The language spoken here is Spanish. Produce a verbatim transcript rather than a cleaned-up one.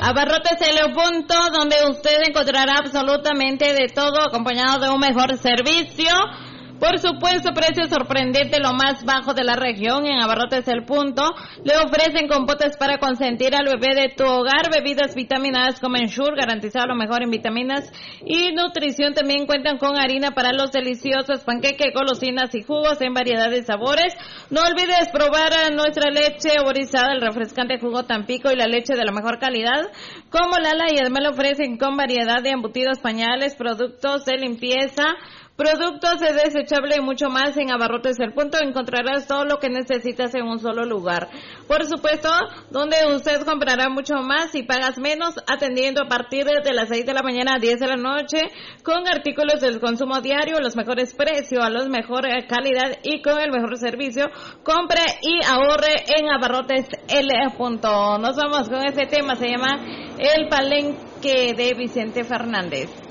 Abarrotes El Punto, donde usted encontrará absolutamente de todo, acompañado de un mejor servicio. Por supuesto, precio sorprendente, lo más bajo de la región. En Abarrotes El Punto le ofrecen compotes para consentir al bebé de tu hogar, bebidas vitaminadas como Ensure, garantizado lo mejor en vitaminas y nutrición. También cuentan con harina para los deliciosos panqueques, golosinas y jugos en variedad de sabores. No olvides probar nuestra leche oborizada, el refrescante jugo Tampico y la leche de la mejor calidad como Lala, y además le ofrecen con variedad de embutidos, pañales, productos de limpieza, productos de desechable y mucho más. En Abarrotes El Punto encontrarás todo lo que necesitas en un solo lugar. Por supuesto, donde usted comprará mucho más y pagas menos, atendiendo a partir de las seis de la mañana a diez de la noche, con artículos del consumo diario, los mejores precios, a la mejor calidad y con el mejor servicio. Compre y ahorre en Abarrotes El Punto. Nos vamos con este tema, se llama El Palenque de Vicente Fernández.